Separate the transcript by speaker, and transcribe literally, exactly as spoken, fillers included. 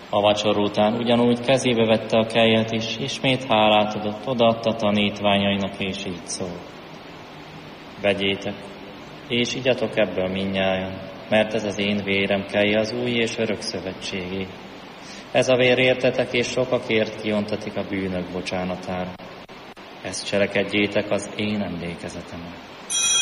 Speaker 1: A vacsora után ugyanúgy kezébe vette a kellyet is, ismét hálát adott, odaadta tanítványainak, és így szól: vegyétek, és igyatok ebből mindnyájan, mert ez az én vérem, kelye az új és örök szövetségé. Ez a vér értetek, és sokakért kiontatik a bűnök bocsánatára. Ezt cselekedjétek az én emlékezetemre.